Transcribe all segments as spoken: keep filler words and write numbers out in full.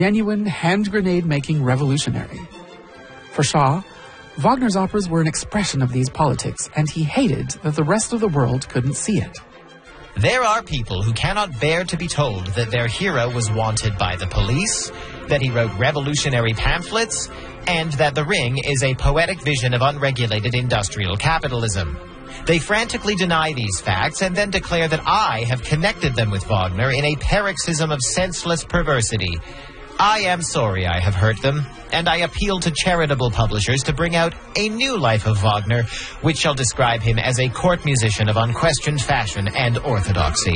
genuine hand grenade making revolutionary. For Shaw, Wagner's operas were an expression of these politics, and he hated that the rest of the world couldn't see it. There are people who cannot bear to be told that their hero was wanted by the police, that he wrote revolutionary pamphlets, and that The Ring is a poetic vision of unregulated industrial capitalism. They frantically deny these facts and then declare that I have connected them with Wagner in a paroxysm of senseless perversity. I am sorry I have hurt them, and I appeal to charitable publishers to bring out a new life of Wagner, which shall describe him as a court musician of unquestioned fashion and orthodoxy.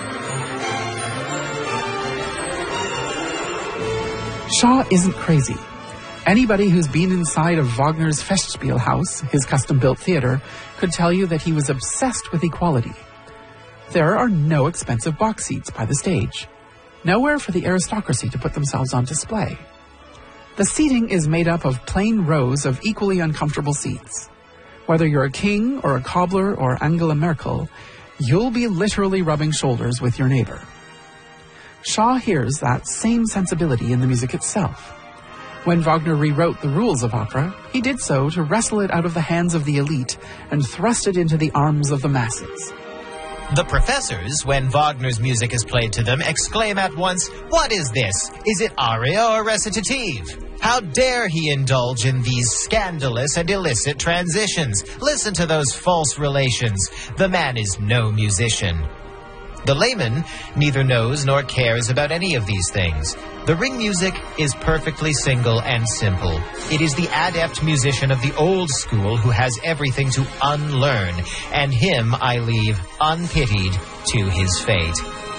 Shaw isn't crazy. Anybody who's been inside of Wagner's Festspielhaus, his custom-built theater, could tell you that he was obsessed with equality. There are no expensive box seats by the stage. Nowhere for the aristocracy to put themselves on display. The seating is made up of plain rows of equally uncomfortable seats. Whether you're a king or a cobbler or Angela Merkel, you'll be literally rubbing shoulders with your neighbor. Shaw hears that same sensibility in the music itself. When Wagner rewrote the rules of opera, he did so to wrestle it out of the hands of the elite and thrust it into the arms of the masses. The professors, when Wagner's music is played to them, exclaim at once, "What is this? Is it aria or recitative? How dare he indulge in these scandalous and illicit transitions? Listen to those false relations. The man is no musician." The layman neither knows nor cares about any of these things. The Ring music is perfectly single and simple. It is the adept musician of the old school who has everything to unlearn, and him I leave unpitied to his fate.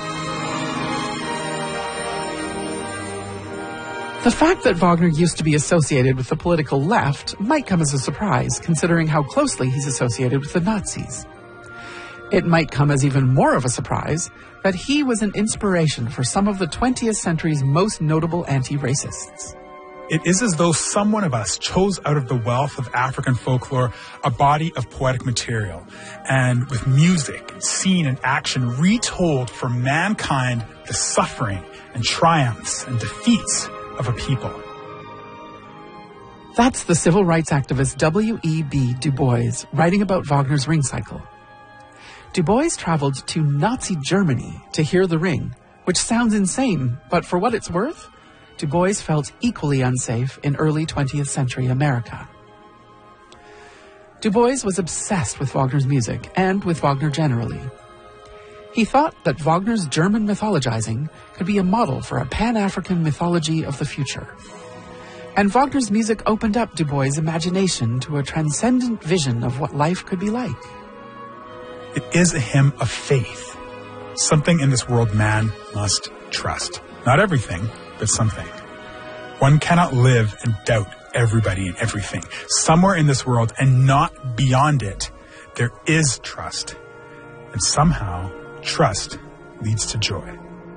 The fact that Wagner used to be associated with the political left might come as a surprise, considering how closely he's associated with the Nazis. It might come as even more of a surprise that he was an inspiration for some of the twentieth century's most notable anti-racists. It is as though some one of us chose out of the wealth of African folklore a body of poetic material, and with music, scene, and action retold for mankind the suffering and triumphs and defeats of a people. That's the civil rights activist W E B Du Bois writing about Wagner's Ring cycle. Du Bois traveled to Nazi Germany to hear The Ring, which sounds insane, but for what it's worth, Du Bois felt equally unsafe in early twentieth century America. Du Bois was obsessed with Wagner's music and with Wagner generally. He thought that Wagner's German mythologizing could be a model for a Pan-African mythology of the future. And Wagner's music opened up Du Bois' imagination to a transcendent vision of what life could be like. It is a hymn of faith. Something in this world man must trust. Not everything, but something. One cannot live and doubt everybody and everything. Somewhere in this world, and not beyond it, there is trust. And somehow, trust leads to joy.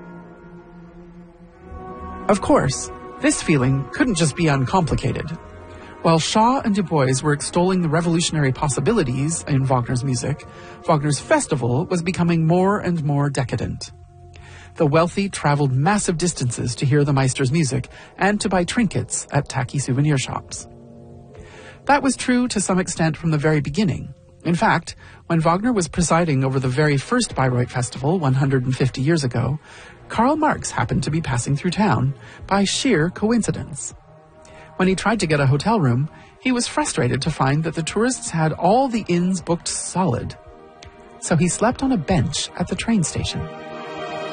Of course, this feeling couldn't just be uncomplicated. While Shaw and Du Bois were extolling the revolutionary possibilities in Wagner's music, Wagner's festival was becoming more and more decadent. The wealthy traveled massive distances to hear the Meister's music and to buy trinkets at tacky souvenir shops. That was true to some extent from the very beginning. In fact, when Wagner was presiding over the very first Bayreuth Festival one hundred fifty years ago, Karl Marx happened to be passing through town by sheer coincidence. When he tried to get a hotel room, he was frustrated to find that the tourists had all the inns booked solid. So he slept on a bench at the train station.